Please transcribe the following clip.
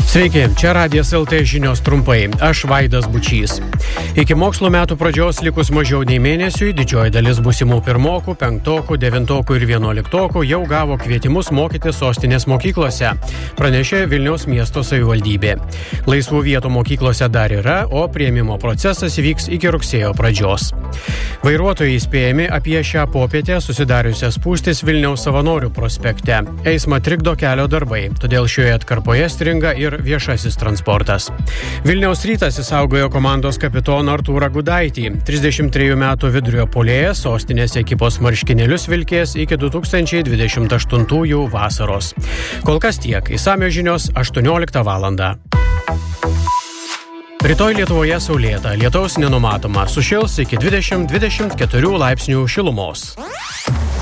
Sveiki, čia Radijas LT žinios trumpai. Aš Vaidas Bučys. Iki mokslo metų pradžios likus mažiau nei mėnesiui, didžioji dalis būsimų pirmokų, penktokų, devintokų ir vienuoliktokų jau gavo kvietimus mokytis sostinės mokyklose, pranešė Vilniaus miesto savivaldybė. Laisvų vietų mokyklose dar yra, o priėmimo procesas vyks iki rugsėjo pradžios. Vairuotojai įspėjami apie šią popietę susidariusias spūstis Vilniaus Savanorių prospekte. Eismą trikdo kelio darbai, todėl šioje atkarpoje stringa ir viešasis transportas. Vilniaus Rytas išsaugojo komandos kapitoną Artūrą Gudaitį. 33 metų vidurio puolėjas sostinės ekipos marškinėlius vilkės iki 2028 vasaros. Kol kas tiek. Išsamios žinios 18 valandą. Rytoj Lietuvoje saulėta, lietaus nenumatoma, sušils iki 20-24 laipsnių šilumos.